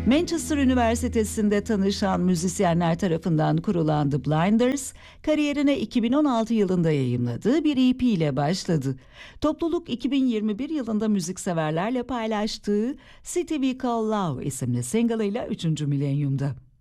Manchester Üniversitesi'nde tanışan müzisyenler tarafından kurulan The Blinders, kariyerine 2016 yılında yayımladığı bir EP ile başladı. Topluluk 2021 yılında müzikseverlerle paylaştığı City We Call Love isimli single ile 3. milenyumda.